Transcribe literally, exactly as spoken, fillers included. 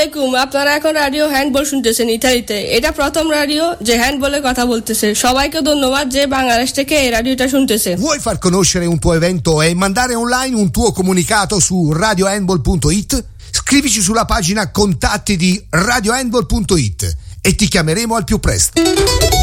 আলাইকুম, আপনারা এখন রেডিও হ্যান্ডবল শুনতেছেন ইতালিতে। এটা প্রথম রেডিও যে হ্যান্ডবলে কথা বলতেছে। সবাইকে ধন্যবাদ যে বাংলাদেশ থেকে এই রেডিওটা শুনতেছে। Vuoi far conoscere un tuo evento e mandare online un tuo comunicato su radio handball punto it? Scrivici sulla pagina contatti di radio handball punto it e ti chiameremo al più presto.